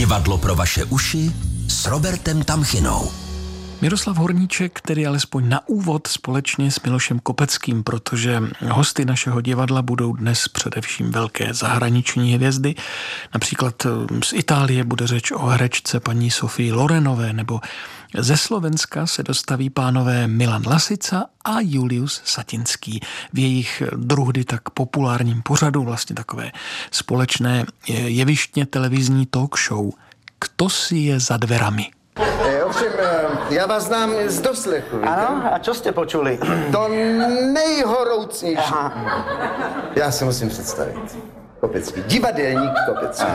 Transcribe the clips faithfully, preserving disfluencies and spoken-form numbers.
Divadlo pro vaše uši s Robertem Tamchinou. Miroslav Horníček, tedy alespoň na úvod společně s Milošem Kopeckým, protože hosty našeho divadla budou dnes především velké zahraniční hvězdy. Například z Itálie bude řeč o herečce paní Sofii Lorenové, nebo ze Slovenska se dostaví pánové Milan Lasica a Julius Satinský v jejich druhdy tak populárním pořadu, vlastně takové společné jevištně televizní talk show Kto si je za dverami. E, ovšem, ja vás znám z doslechu. Áno? A čo ste počuli? To nejhoroucnější. Aha. Já se musím představit. Kopecký. Divadelník Kopecký.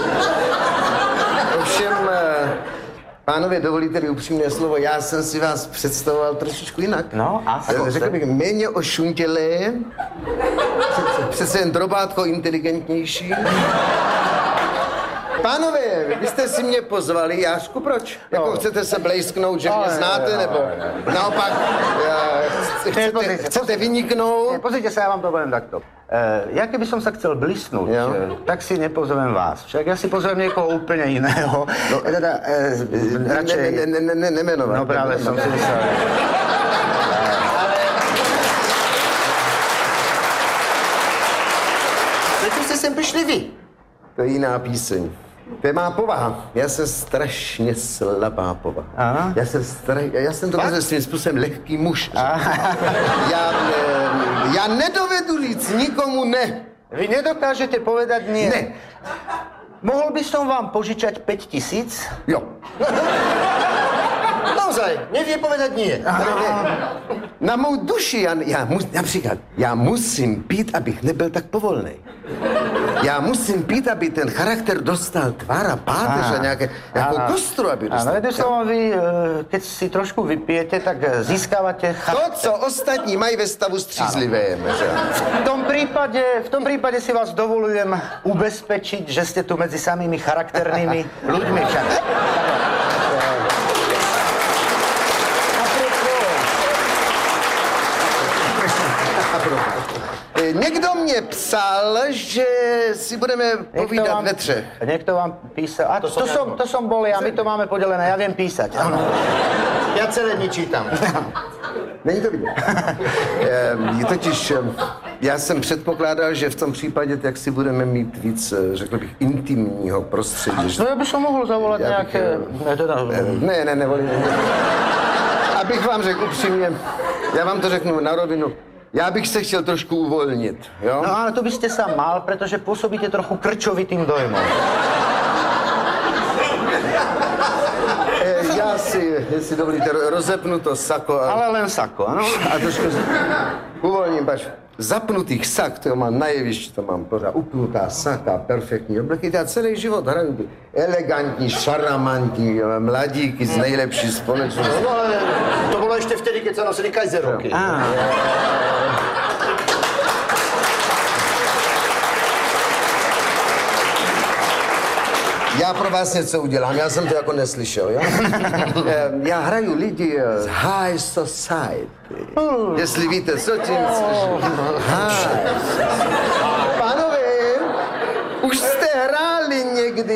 Ovšem, pánové, dovolíte-li upřímné slovo, já jsem si vás představoval trošičku jinak. No, a řekl bych, méně ošuntělé, přece jen drobátko inteligentnější. Pánové, vy jste si mě pozvali, Jášku, proč? Jako no. Chcete se blejsknout, že mě znáte, no, nebo no. Naopak chcete, chcete, chcete vyniknout? Ne, pozrite sa, ja vám to poviem takto. E, ja keby som sa chcel blísnuť, e, tak si nepozvem vás. Však ja si pozvem niekoho úplne iného. No, e, teda, e, radšej... Ne, ne, ne, ne, nemenovať. No práve som si myslel. Prečo ste sem prišli vy? To je jiná píseň. To je má povaha. Já jsem strašně slabá povaha. Aha. Já jsem, stra... já jsem to svým způsobem lehký muž. Já, ne... já nedovedu říct nikomu ne. Vy nedokážete povedať nie? Ne. Mohol by som vám požičať päť tisíc? Jo. Naozaj, nevie povedať nie. Na mou duši, já, já mus, například, já musím pít, abych nebyl tak povolnej. Já musím pít, aby ten charakter dostal tvár a páteř a nějaké, nějakou kostru, aby dostal. Áno, jedným slovom, vy, keď si trošku vypijete, tak získávate charakter. To, co ostatní mají ve stavu střízlivé. V tom prípade, v tom prípade si vás dovolujem ubezpečiť, že ste tu medzi samými charakternými ľuďmi však. Někdo mě psal, že si budeme povídat vám, ve třech. Niekto vám písal. A to, to, som, to som bol ja, my to máme podelené, ja viem písať. Áno. Ja celé dni čítam. Není to vidět. Je totiž, já jsem předpokládal, že v tom případě tak si budeme mít víc, řekl bych, intimního prostředí. No já bych som mohl zavolat já nějaké... Bych, ne, teda... ne, ne, nevolím. Abych vám řekl upřímně, já vám to řeknu na rovinu, já bych se chtěl trošku uvolnit, jo? No ale to by ste sa mal, pretože pôsobíte trochu krčovitým dojmom. E, já si, jestli dovolíte, rozepnu to sako a... Ale len sako, ano? A trošku uvolním, pač. Zapnutých sak, to mám na jevišti, to mám pořád upnutá saka, perfektní obleky. Já celý život hraju ty elegantní, šaramantní mladíky z nejlepší společnosti. No ale to bylo ještě vtedy, keď se nosili kajzerovky. Ah. Já pro vás něco udělám, já jsem to jako neslyšel, jo? Já hraju lidi z high society. Jestli víte, co tím slyším. Pánové, už jste hráli